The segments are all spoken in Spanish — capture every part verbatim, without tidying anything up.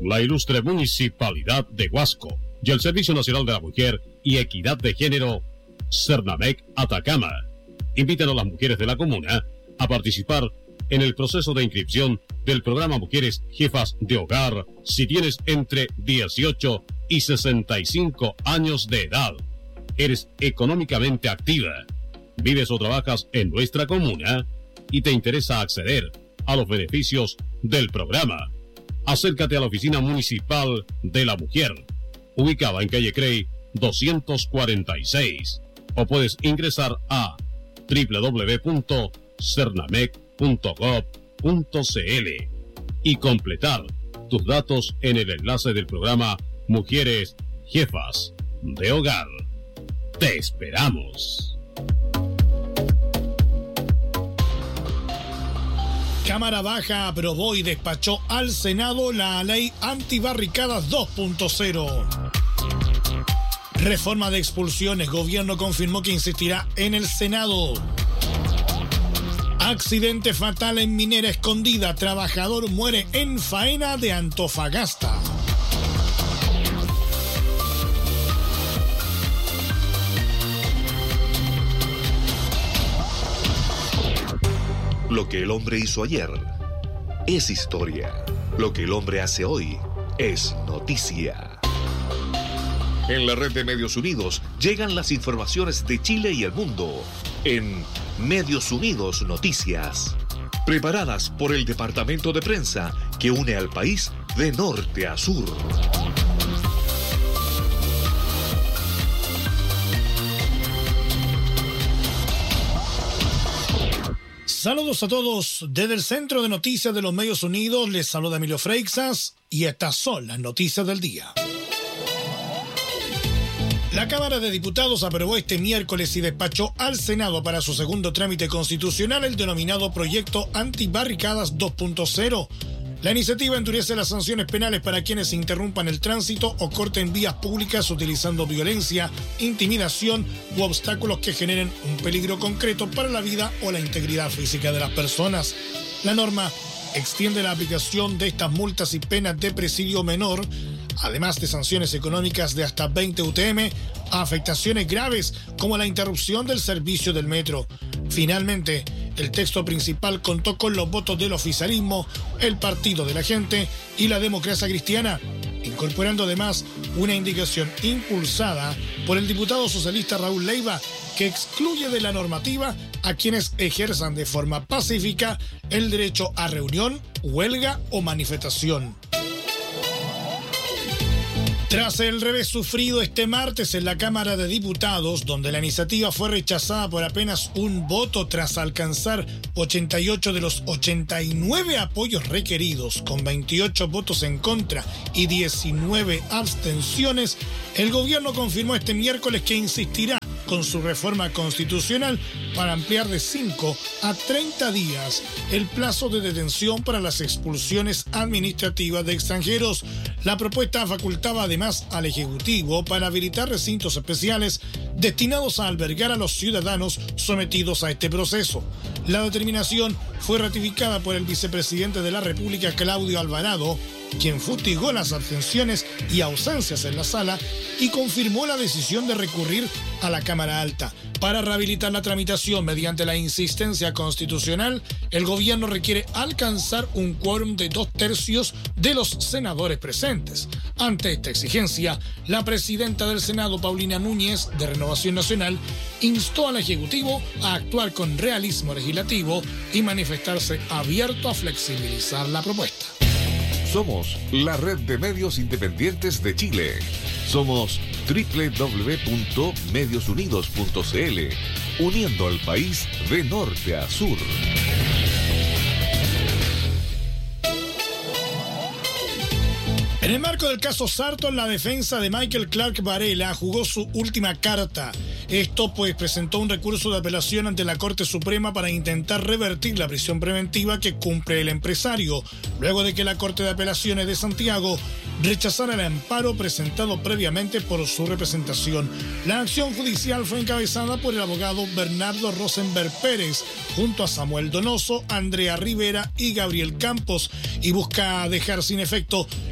la ilustre Municipalidad de Huasco y el Servicio Nacional de la Mujer y Equidad de Género, Cernamec Atacama, invitan a las mujeres de la comuna a participar en el proceso de inscripción del programa Mujeres Jefas de Hogar si tienes entre dieciocho y sesenta y cinco años de edad, eres económicamente activa, vives o trabajas en nuestra comuna y te interesa acceder a los beneficios del programa. Acércate a la Oficina Municipal de la Mujer, ubicada en calle Crey doscientos cuarenta y seis, o puedes ingresar a doble u doble u doble u punto cernamec punto gov punto c l y completar tus datos en el enlace del programa Mujeres Jefas de Hogar. ¡Te esperamos! Cámara Baja aprobó y despachó al Senado la ley antibarricadas dos punto cero. Reforma de expulsiones. Gobierno confirmó que insistirá en el Senado. Accidente fatal en Minera Escondida. Trabajador muere en faena de Antofagasta. Lo que el hombre hizo ayer es historia. Lo que el hombre hace hoy es noticia. En la red de Medios Unidos llegan las informaciones de Chile y el mundo en Medios Unidos Noticias, preparadas por el departamento de prensa que une al país de norte a sur. Saludos a todos desde el Centro de Noticias de los Medios Unidos. Les saluda Emilio Freixas y estas son las noticias del día. La Cámara de Diputados aprobó este miércoles y despachó al Senado para su segundo trámite constitucional el denominado Proyecto Antibarricadas dos punto cero. La iniciativa endurece las sanciones penales para quienes interrumpan el tránsito o corten vías públicas utilizando violencia, intimidación u obstáculos que generen un peligro concreto para la vida o la integridad física de las personas. La norma extiende la aplicación de estas multas y penas de presidio menor, además de sanciones económicas de hasta veinte U T M, a afectaciones graves como la interrupción del servicio del metro. Finalmente, el texto principal contó con los votos del oficialismo, el Partido de la Gente y la Democracia Cristiana, incorporando además una indicación impulsada por el diputado socialista Raúl Leiva que excluye de la normativa a quienes ejerzan de forma pacífica el derecho a reunión, huelga o manifestación. Tras el revés sufrido este martes en la Cámara de Diputados, donde la iniciativa fue rechazada por apenas un voto tras alcanzar ochenta y ocho de los ochenta y nueve apoyos requeridos, con veintiocho votos en contra y diecinueve abstenciones, el gobierno confirmó este miércoles que insistirá con su reforma constitucional para ampliar de cinco a treinta días el plazo de detención para las expulsiones administrativas de extranjeros. La propuesta facultaba además al Ejecutivo para habilitar recintos especiales destinados a albergar a los ciudadanos sometidos a este proceso. La determinación fue ratificada por el vicepresidente de la República, Claudio Alvarado, quien fustigó las abstenciones y ausencias en la sala y confirmó la decisión de recurrir a la Cámara Alta. Para rehabilitar la tramitación mediante la insistencia constitucional, el gobierno requiere alcanzar un quórum de dos tercios de los senadores presentes. Ante esta exigencia, la presidenta del Senado, Paulina Núñez, de Renovación Nacional, instó al Ejecutivo a actuar con realismo legislativo y manifestarse abierto a flexibilizar la propuesta. Somos la red de medios independientes de Chile. Somos doble u doble u doble u punto medios unidos punto c l, uniendo al país de norte a sur. En el marco del caso Sarton, la defensa de Michael Clark Varela jugó su última carta. Esto pues presentó un recurso de apelación ante la Corte Suprema para intentar revertir la prisión preventiva que cumple el empresario, luego de que la Corte de Apelaciones de Santiago rechazara el amparo presentado previamente por su representación. La acción judicial fue encabezada por el abogado Bernardo Rosenberg Pérez, junto a Samuel Donoso, Andrea Rivera y Gabriel Campos, y busca dejar sin efecto la resolución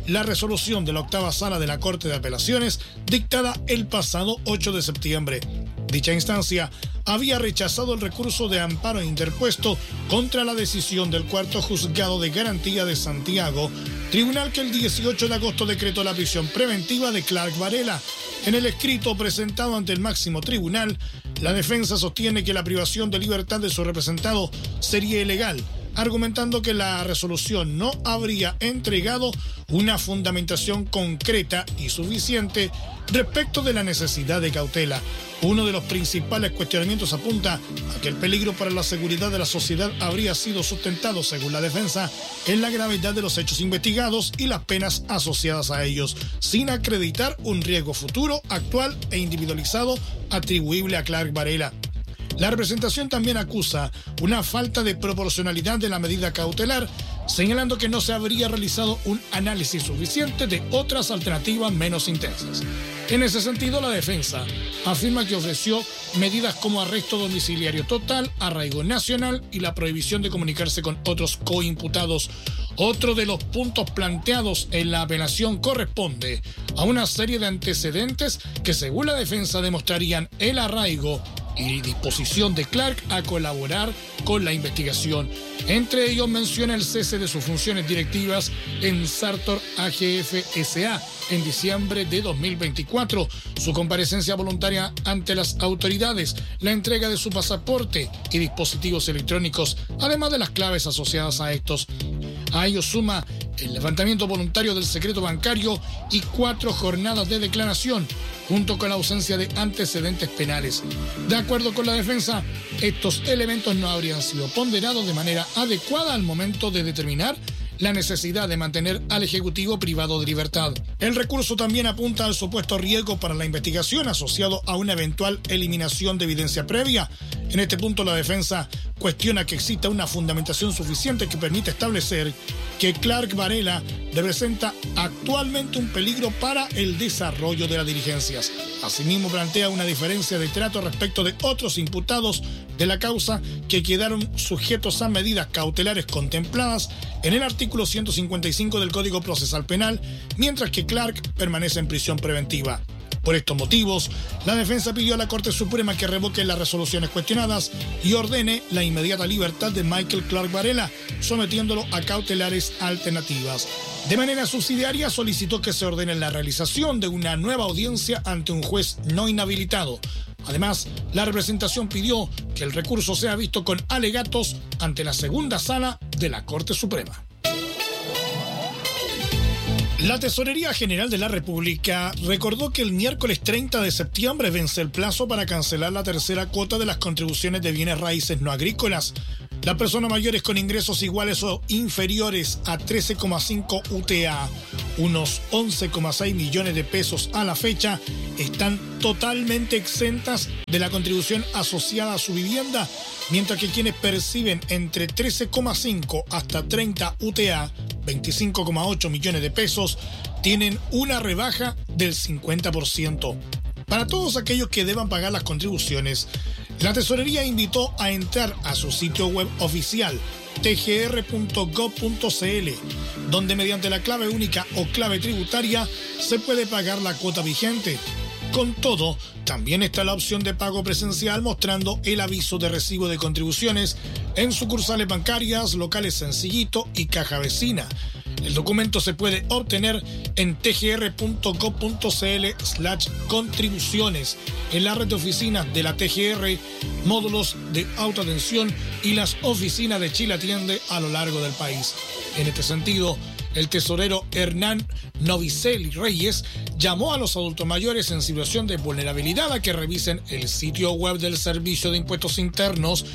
resolución de la octava sala de la Corte de Apelaciones dictada el pasado ocho de septiembre. Dicha instancia había rechazado el recurso de amparo interpuesto contra la decisión del cuarto juzgado de garantía de Santiago, tribunal que el dieciocho de agosto decretó la prisión preventiva de Clark Varela. En el escrito presentado ante el máximo tribunal, la defensa sostiene que la privación de libertad de su representado sería ilegal, argumentando que la resolución no habría entregado una fundamentación concreta y suficiente respecto de la necesidad de cautela. Uno de los principales cuestionamientos apunta a que el peligro para la seguridad de la sociedad habría sido sustentado, según la defensa, en la gravedad de los hechos investigados y las penas asociadas a ellos, sin acreditar un riesgo futuro, actual e individualizado atribuible a Clark Varela. La representación también acusa una falta de proporcionalidad de la medida cautelar, señalando que no se habría realizado un análisis suficiente de otras alternativas menos intensas. En ese sentido, la defensa afirma que ofreció medidas como arresto domiciliario total, arraigo nacional y la prohibición de comunicarse con otros coimputados. Otro de los puntos planteados en la apelación corresponde a una serie de antecedentes que, según la defensa, demostrarían el arraigo y disposición de Clark a colaborar con la investigación. Entre ellos menciona el cese de sus funciones directivas en Sartor A G F S A en diciembre de dos mil veinticuatro, su comparecencia voluntaria ante las autoridades, la entrega de su pasaporte y dispositivos electrónicos, además de las claves asociadas a estos. A ello suma el levantamiento voluntario del secreto bancario y cuatro jornadas de declaración, junto con la ausencia de antecedentes penales. De acuerdo con la defensa, estos elementos no habrían sido ponderados de manera adecuada al momento de determinar la necesidad de mantener al Ejecutivo privado de libertad. El recurso también apunta al supuesto riesgo para la investigación asociado a una eventual eliminación de evidencia previa. En este punto, la defensa cuestiona que exista una fundamentación suficiente que permita establecer que Clark Varela representa actualmente un peligro para el desarrollo de las diligencias. Asimismo, plantea una diferencia de trato respecto de otros imputados de la causa que quedaron sujetos a medidas cautelares contempladas en el artículo ciento cincuenta y cinco del Código Procesal Penal, mientras que Clark permanece en prisión preventiva. Por estos motivos, la defensa pidió a la Corte Suprema que revoque las resoluciones cuestionadas y ordene la inmediata libertad de Michael Clark Varela, sometiéndolo a cautelares alternativas. De manera subsidiaria, solicitó que se ordene la realización de una nueva audiencia ante un juez no inhabilitado. Además, la representación pidió que el recurso sea visto con alegatos ante la segunda sala de la Corte Suprema. La Tesorería General de la República recordó que el miércoles treinta de septiembre vence el plazo para cancelar la tercera cuota de las contribuciones de bienes raíces no agrícolas. Las personas mayores con ingresos iguales o inferiores a trece coma cinco U T A, unos once coma seis millones de pesos a la fecha, están totalmente exentas de la contribución asociada a su vivienda, mientras que quienes perciben entre trece coma cinco hasta treinta U T A, veinticinco coma ocho millones de pesos, tienen una rebaja del cincuenta por ciento. Para todos aquellos que deban pagar las contribuciones, la Tesorería invitó a entrar a su sitio web oficial t g r punto gov punto c l, donde mediante la clave única o clave tributaria se puede pagar la cuota vigente. Con todo, también está la opción de pago presencial mostrando el aviso de recibo de contribuciones en sucursales bancarias, locales Sencillito y Caja Vecina. El documento se puede obtener en t g r punto gov punto c l slash contribuciones, en la red de oficinas de la T G R, módulos de autoatención y las oficinas de Chile Atiende a lo largo del país. En este sentido, el tesorero Hernán Novicelli Reyes llamó a los adultos mayores en situación de vulnerabilidad a que revisen el sitio web del Servicio de Impuestos Internos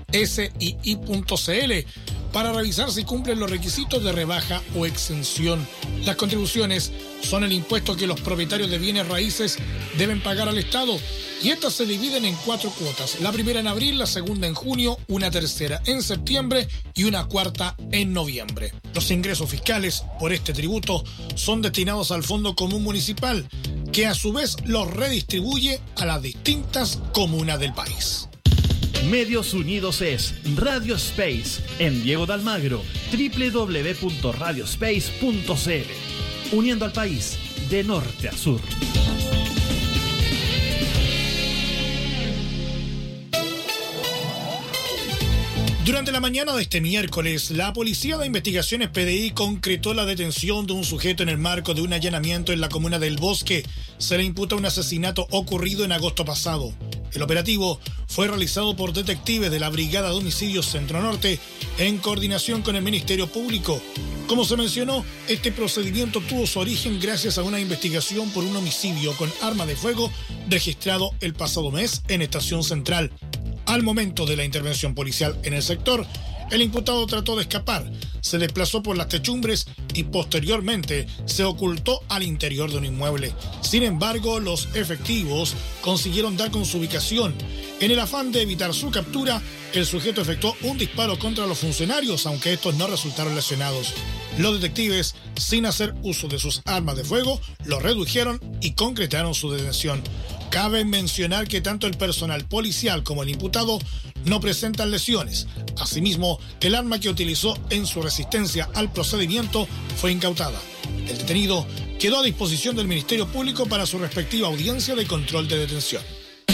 S I I punto c l para revisar si cumplen los requisitos de rebaja o exención. Las contribuciones son el impuesto que los propietarios de bienes raíces deben pagar al Estado, y estas se dividen en cuatro cuotas: la primera en abril, la segunda en junio, una tercera en septiembre y una cuarta en noviembre. Los ingresos fiscales por este tributo son destinados al Fondo Común Municipal, que a su vez los redistribuye a las distintas comunas del país. Medios Unidos es Radio Space en Diego de Almagro, doble u doble u doble u punto radio space punto c l. uniendo al país de norte a sur. Durante la mañana de este miércoles, la Policía de Investigaciones P D I concretó la detención de un sujeto en el marco de un allanamiento en la comuna del Bosque. Se le imputa un asesinato ocurrido en agosto pasado. El operativo fue realizado por detectives de la Brigada de Homicidios Centro Norte en coordinación con el Ministerio Público. Como se mencionó, este procedimiento tuvo su origen gracias a una investigación por un homicidio con arma de fuego registrado el pasado mes en Estación Central. Al momento de la intervención policial en el sector, el imputado trató de escapar, se desplazó por las techumbres y posteriormente se ocultó al interior de un inmueble. Sin embargo, los efectivos consiguieron dar con su ubicación. En el afán de evitar su captura, el sujeto efectuó un disparo contra los funcionarios, aunque estos no resultaron lesionados. Los detectives, sin hacer uso de sus armas de fuego, lo redujeron y concretaron su detención. Cabe mencionar que tanto el personal policial como el imputado no presentan lesiones. Asimismo, el arma que utilizó en su resistencia al procedimiento fue incautada. El detenido quedó a disposición del Ministerio Público para su respectiva audiencia de control de detención.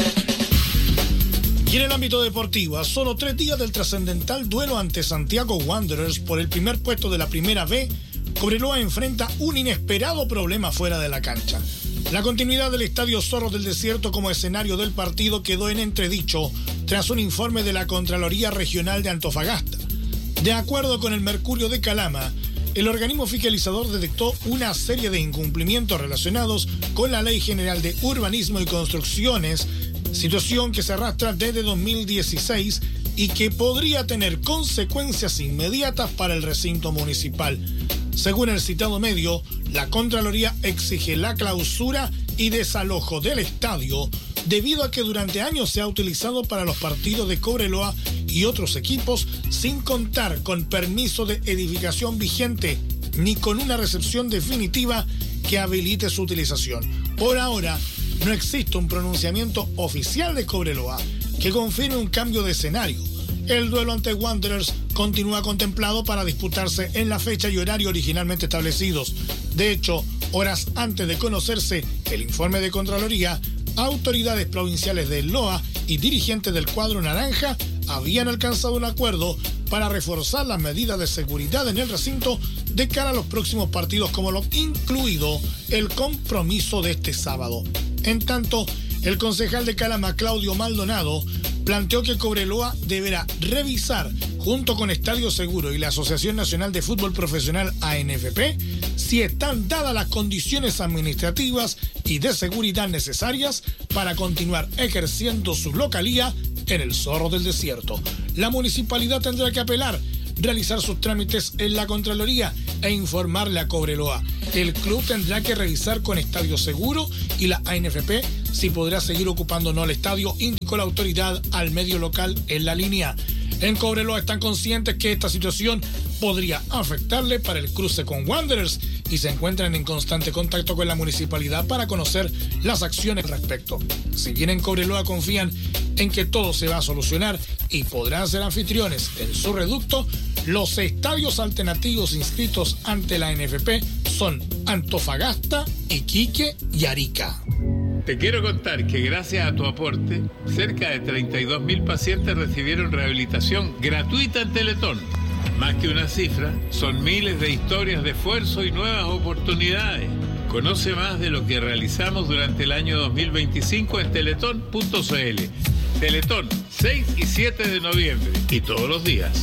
Y en el ámbito deportivo, a solo tres días del trascendental duelo ante Santiago Wanderers por el primer puesto de la Primera B, Cobreloa enfrenta un inesperado problema fuera de la cancha. La continuidad del Estadio Zorros del Desierto como escenario del partido quedó en entredicho tras un informe de la Contraloría Regional de Antofagasta. De acuerdo con el Mercurio de Calama, el organismo fiscalizador detectó una serie de incumplimientos relacionados con la Ley General de Urbanismo y Construcciones, situación que se arrastra desde dos mil dieciséis y que podría tener consecuencias inmediatas para el recinto municipal. Según el citado medio, la Contraloría exige la clausura y desalojo del estadio debido a que durante años se ha utilizado para los partidos de Cobreloa y otros equipos sin contar con permiso de edificación vigente ni con una recepción definitiva que habilite su utilización. Por ahora, no existe un pronunciamiento oficial de Cobreloa que confirme un cambio de escenario. El duelo ante Wanderers continúa contemplado para disputarse en la fecha y horario originalmente establecidos. De hecho, horas antes de conocerse el informe de Contraloría, autoridades provinciales de Loa y dirigentes del cuadro naranja habían alcanzado un acuerdo para reforzar las medidas de seguridad en el recinto de cara a los próximos partidos, como lo incluido el compromiso de este sábado. En tanto, el concejal de Calama, Claudio Maldonado, planteó que Cobreloa deberá revisar, junto con Estadio Seguro y la Asociación Nacional de Fútbol Profesional A N F P, si están dadas las condiciones administrativas y de seguridad necesarias para continuar ejerciendo su localía en el Zorro del Desierto. La municipalidad tendrá que apelar, realizar sus trámites en la Contraloría e informarle a Cobreloa. El club tendrá que revisar con Estadio Seguro y la A N F P si podrá seguir ocupando o no el estadio, indicó la autoridad al medio local en la línea. En Cobreloa están conscientes que esta situación podría afectarle para el cruce con Wanderers y se encuentran en constante contacto con la municipalidad para conocer las acciones al respecto. Si bien en Cobreloa confían en que todo se va a solucionar y podrán ser anfitriones en su reducto, los estadios alternativos inscritos ante la N F P son Antofagasta, Iquique y Arica. Te quiero contar que gracias a tu aporte, cerca de treinta y dos mil pacientes recibieron rehabilitación gratuita en Teletón. Más que una cifra, son miles de historias de esfuerzo y nuevas oportunidades. Conoce más de lo que realizamos durante el año dos mil veinticinco en teletón punto c l. Teletón, seis y siete de noviembre y todos los días.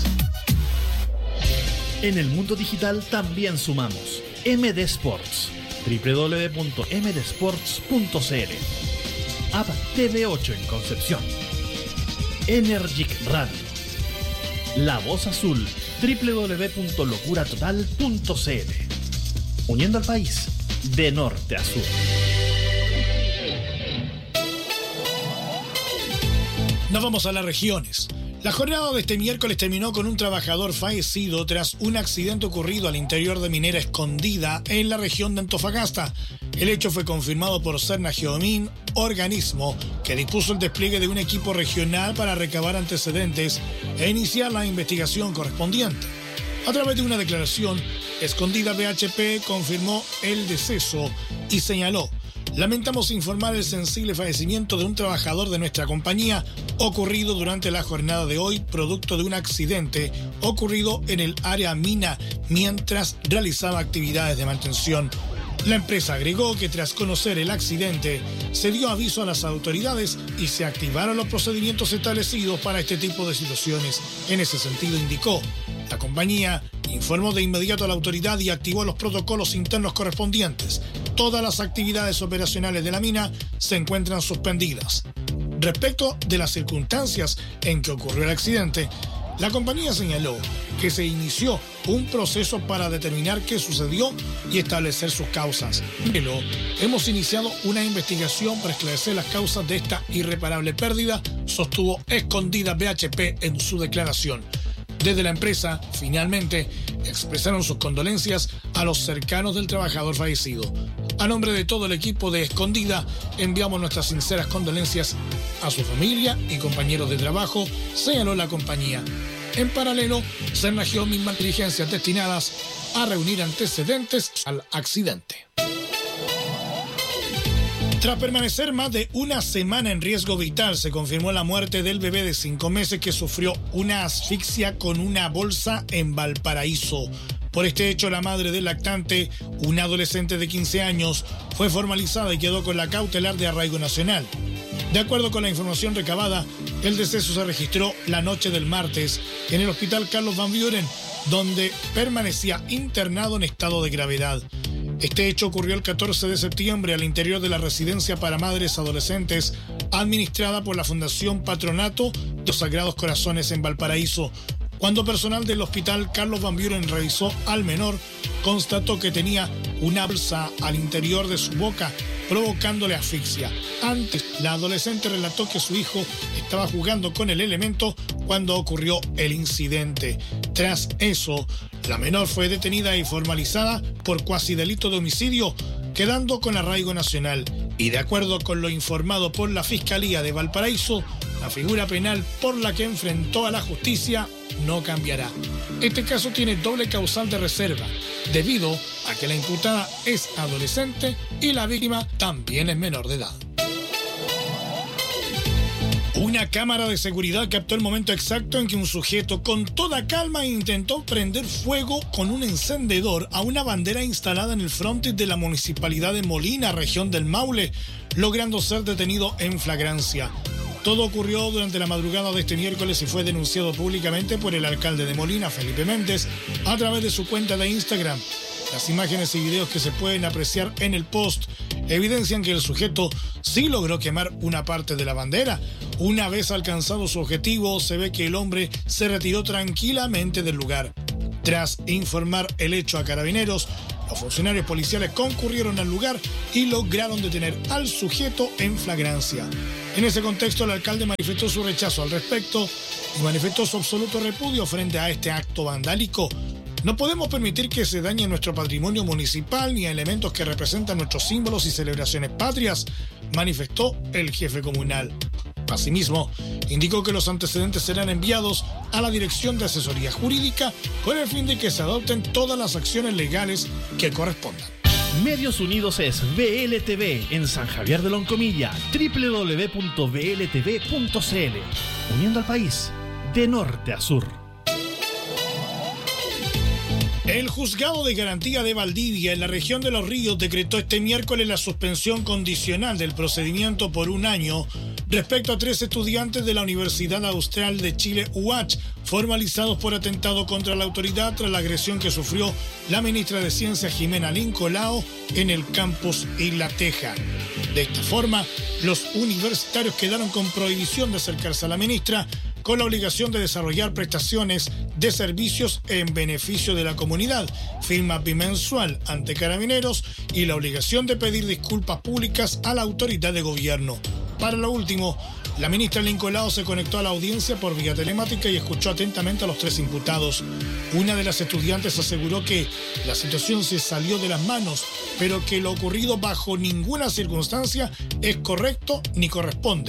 En el mundo digital también sumamos M D Sports, doble u doble u doble u punto m d sports punto c l. App T V ocho en Concepción. Energic Radio. La Voz Azul, doble u doble u doble u punto locura total punto c l. Uniendo al país de norte a sur. Nos vamos a las regiones. La jornada de este miércoles terminó con un trabajador fallecido tras un accidente ocurrido al interior de Minera Escondida en la región de Antofagasta. El hecho fue confirmado por Serna Geomín, organismo que dispuso el despliegue de un equipo regional para recabar antecedentes e iniciar la investigación correspondiente. A través de una declaración, Escondida B H P confirmó el deceso y señaló: lamentamos informar el sensible fallecimiento de un trabajador de nuestra compañía ocurrido durante la jornada de hoy, producto de un accidente ocurrido en el área mina mientras realizaba actividades de mantención. La empresa agregó que tras conocer el accidente, se dio aviso a las autoridades y se activaron los procedimientos establecidos para este tipo de situaciones. En ese sentido, indicó: la compañía informó de inmediato a la autoridad y activó los protocolos internos correspondientes. Todas las actividades operacionales de la mina se encuentran suspendidas. Respecto de las circunstancias en que ocurrió el accidente, la compañía señaló que se inició un proceso para determinar qué sucedió y establecer sus causas. Pero hemos iniciado una investigación para esclarecer las causas de esta irreparable pérdida, sostuvo Escondida B H P en su declaración. Desde la empresa, finalmente, expresaron sus condolencias a los cercanos del trabajador fallecido. A nombre de todo el equipo de Escondida, enviamos nuestras sinceras condolencias a su familia y compañeros de trabajo, señaló la compañía. En paralelo, se emergió mismas diligencias destinadas a reunir antecedentes al accidente. Tras permanecer más de una semana en riesgo vital, se confirmó la muerte del bebé de cinco meses que sufrió una asfixia con una bolsa en Valparaíso. Por este hecho, la madre del lactante, una adolescente de quince años, fue formalizada y quedó con la cautelar de arraigo nacional. De acuerdo con la información recabada, el deceso se registró la noche del martes en el hospital Carlos Van Buren, donde permanecía internado en estado de gravedad. Este hecho ocurrió el catorce de septiembre al interior de la residencia para madres adolescentes administrada por la Fundación Patronato de los Sagrados Corazones en Valparaíso. Cuando personal del hospital Carlos Van Buren revisó al menor, constató que tenía una bolsa al interior de su boca, provocándole asfixia. Antes, la adolescente relató que su hijo estaba jugando con el elemento cuando ocurrió el incidente. Tras eso, la menor fue detenida y formalizada por cuasi delito de homicidio, quedando con arraigo nacional. Y de acuerdo con lo informado por la Fiscalía de Valparaíso, la figura penal por la que enfrentó a la justicia no cambiará. Este caso tiene doble causal de reserva, debido a que la imputada es adolescente y la víctima también es menor de edad. Una cámara de seguridad captó el momento exacto en que un sujeto con toda calma intentó prender fuego con un encendedor a una bandera instalada en el frontis de la municipalidad de Molina, región del Maule, logrando ser detenido en flagrancia. Todo ocurrió durante la madrugada de este miércoles y fue denunciado públicamente por el alcalde de Molina, Felipe Méndez, a través de su cuenta de Instagram. Las imágenes y videos que se pueden apreciar en el post evidencian que el sujeto sí logró quemar una parte de la bandera. Una vez alcanzado su objetivo, se ve que el hombre se retiró tranquilamente del lugar. Tras informar el hecho a carabineros, los funcionarios policiales concurrieron al lugar y lograron detener al sujeto en flagrancia. En ese contexto, el alcalde manifestó su rechazo al respecto y manifestó su absoluto repudio frente a este acto vandálico. No podemos permitir que se dañe nuestro patrimonio municipal ni elementos que representan nuestros símbolos y celebraciones patrias, manifestó el jefe comunal. Asimismo, indicó que los antecedentes serán enviados a la Dirección de Asesoría Jurídica con el fin de que se adopten todas las acciones legales que correspondan. Medios Unidos es B L T V en San Javier de Loncomilla, doble u doble u doble u punto b l t v punto c l, uniendo al país de norte a sur. El Juzgado de Garantía de Valdivia en la región de Los Ríos decretó este miércoles la suspensión condicional del procedimiento por un año respecto a tres estudiantes de la Universidad Austral de Chile, U H, formalizados por atentado contra la autoridad tras la agresión que sufrió la ministra de Ciencia Jimena Lincolao en el campus Isla Teja. De esta forma, los universitarios quedaron con prohibición de acercarse a la ministra, con la obligación de desarrollar prestaciones de servicios en beneficio de la comunidad, firma bimensual ante carabineros y la obligación de pedir disculpas públicas a la autoridad de gobierno. Para lo último, la ministra Lincolao se conectó a la audiencia por vía telemática y escuchó atentamente a los tres imputados. Una de las estudiantes aseguró que la situación se salió de las manos, pero que lo ocurrido bajo ninguna circunstancia es correcto ni corresponde.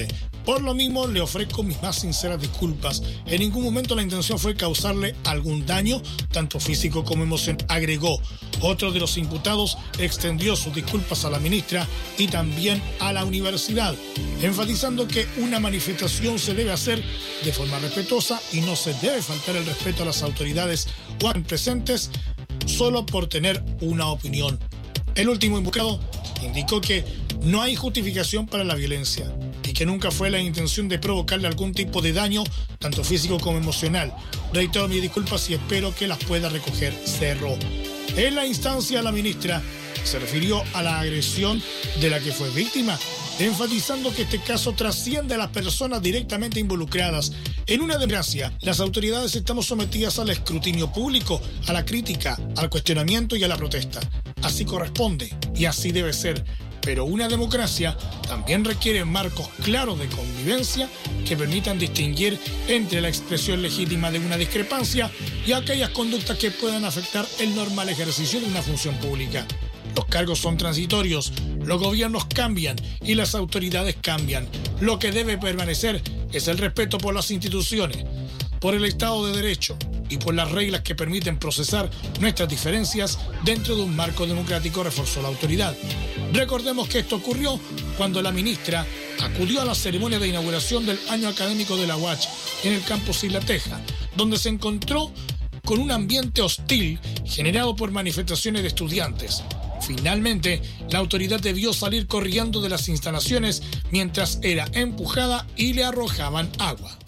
Por lo mismo, le ofrezco mis más sinceras disculpas. En ningún momento la intención fue causarle algún daño, tanto físico como emocional, agregó. Otro de los imputados extendió sus disculpas a la ministra y también a la universidad, enfatizando que una manifestación se debe hacer de forma respetuosa y no se debe faltar el respeto a las autoridades o a los presentes solo por tener una opinión. El último imputado indicó que no hay justificación para la violencia y que nunca fue la intención de provocarle algún tipo de daño, tanto físico como emocional. Reitero mis disculpas y espero que las pueda recoger, cerró. En la instancia, la ministra se refirió a la agresión de la que fue víctima, enfatizando que este caso trasciende a las personas directamente involucradas. En una democracia, las autoridades estamos sometidas al escrutinio público, a la crítica, al cuestionamiento y a la protesta. Así corresponde y así debe ser. Pero una democracia también requiere marcos claros de convivencia que permitan distinguir entre la expresión legítima de una discrepancia y aquellas conductas que puedan afectar el normal ejercicio de una función pública. Los cargos son transitorios, los gobiernos cambian y las autoridades cambian. Lo que debe permanecer es el respeto por las instituciones, por el Estado de Derecho y por las reglas que permiten procesar nuestras diferencias dentro de un marco democrático, reforzó la autoridad. Recordemos que esto ocurrió cuando la ministra acudió a la ceremonia de inauguración del año académico de la U A C H en el campus Isla Teja, donde se encontró con un ambiente hostil generado por manifestaciones de estudiantes. Finalmente, la autoridad debió salir corriendo de las instalaciones mientras era empujada y le arrojaban agua.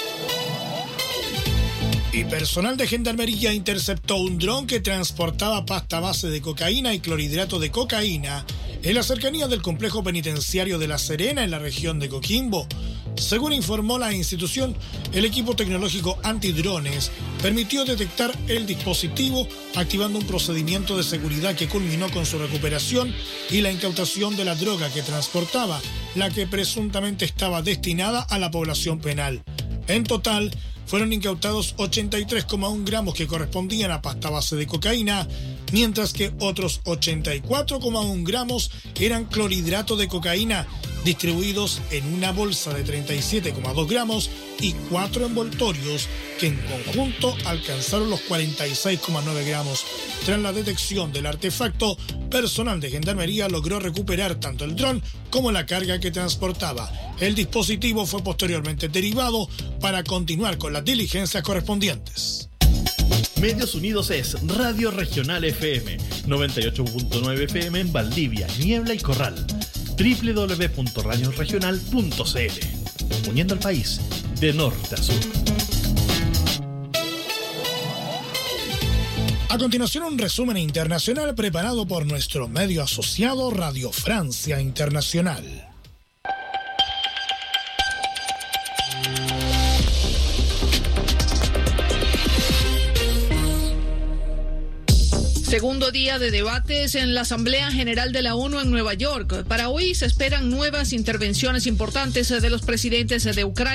Y personal de Gendarmería interceptó un dron que transportaba pasta base de cocaína y clorhidrato de cocaína en la cercanía del complejo penitenciario de La Serena, en la región de Coquimbo. Según informó la institución, el equipo tecnológico antidrones permitió detectar el dispositivo, activando un procedimiento de seguridad que culminó con su recuperación y la incautación de la droga que transportaba, la que presuntamente estaba destinada a la población penal. En total, fueron incautados ochenta y tres coma uno gramos que correspondían a pasta base de cocaína, mientras que otros ochenta y cuatro coma uno gramos eran clorhidrato de cocaína, distribuidos en una bolsa de treinta y siete coma dos gramos y cuatro envoltorios que en conjunto alcanzaron los cuarenta y seis coma nueve gramos. Tras la detección del artefacto, personal de Gendarmería logró recuperar tanto el dron como la carga que transportaba. El dispositivo fue posteriormente derivado para continuar con las diligencias correspondientes. Medios Unidos es Radio Regional F M, noventa y ocho punto nueve F M en Valdivia, Niebla y Corral. doble u doble u doble u punto radio regional punto c l, uniendo al país de norte a sur. A continuación, un resumen internacional preparado por nuestro medio asociado Radio Francia Internacional. Segundo día de debates en la Asamblea General de la ONU en Nueva York. Para hoy se esperan nuevas intervenciones importantes de los presidentes de Ucrania